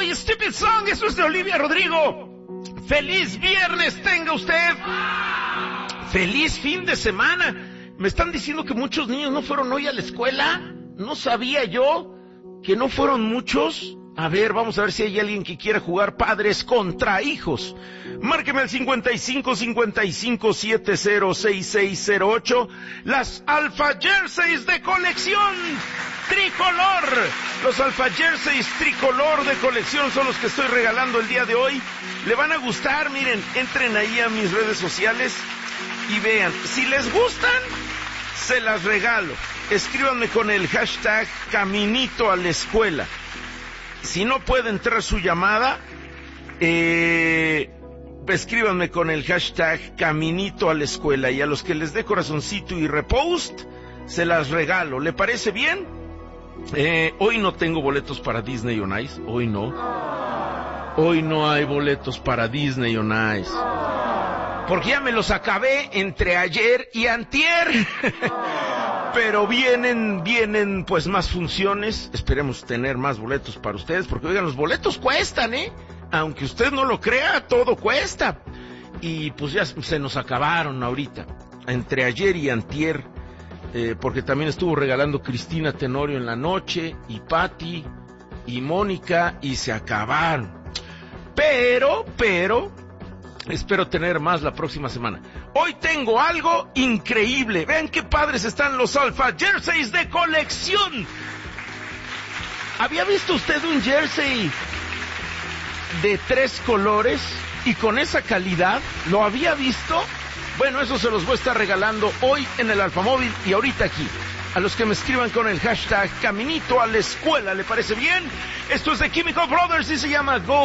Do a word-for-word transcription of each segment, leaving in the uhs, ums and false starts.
Boy, Stupid Song, eso es de Olivia Rodrigo. ¡Feliz viernes tenga usted! ¡Feliz fin de semana! Me están diciendo que muchos niños no fueron hoy a la escuela. No sabía yo que no fueron muchos. A ver, vamos a ver si hay alguien que quiera jugar padres contra hijos. Márqueme al cincuenta y cinco, cincuenta y cinco, setenta, sesenta y seis cero ocho. Las Alpha Jerseys de colección tricolor. Los Alpha Jerseys tricolor de colección son los que estoy regalando el día de hoy. Le van a gustar, miren, entren ahí a mis redes sociales y vean. Si les gustan, se las regalo. Escríbanme con el hashtag Caminito a la Escuela. Si no puede entrar su llamada, eh, escríbanme con el hashtag Caminito a la Escuela, y a los que les dé corazoncito y repost, se las regalo. ¿Le parece bien? Eh, hoy no tengo boletos para Disney on Ice, hoy no. Hoy no hay boletos para Disney on Ice, porque ya me los acabé entre ayer y antier. Pero vienen, vienen pues más funciones. Esperemos tener más boletos para ustedes, porque oigan, los boletos cuestan, ¿eh? Aunque usted no lo crea, todo cuesta. Y pues ya se nos acabaron ahorita, entre ayer y antier, eh, porque también estuvo regalando Cristina Tenorio en la noche, y Patti, y Mónica, y se acabaron. Pero, pero, espero tener más la próxima semana. Hoy tengo algo increíble. Vean qué padres están los Alpha Jerseys de colección. ¿Había visto usted un jersey de tres colores y con esa calidad? ¿Lo había visto? Bueno, eso se los voy a estar regalando hoy en el Alfamóvil y ahorita aquí. A los que me escriban con el hashtag Caminito a la Escuela, ¿le parece bien? Esto es de Chemical Brothers y se llama Go.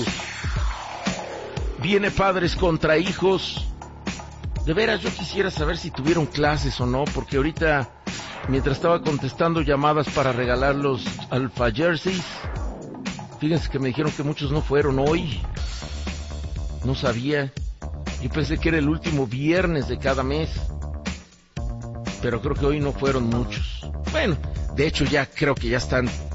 Viene padres contra hijos. De veras, yo quisiera saber si tuvieron clases o no, porque ahorita, mientras estaba contestando llamadas para regalar los Alpha Jerseys, fíjense que me dijeron que muchos no fueron hoy. No sabía. Yo pensé que era el último viernes de cada mes, pero creo que hoy no fueron muchos. Bueno, de hecho ya creo que ya están